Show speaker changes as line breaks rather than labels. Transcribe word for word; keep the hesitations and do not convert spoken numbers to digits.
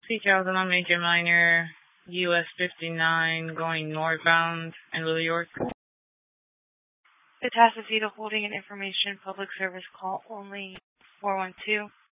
three thousand on Major Minor, U S fifty-nine, going northbound in New York.
The Tassafita Holding and Information Public Service Call only, four one two.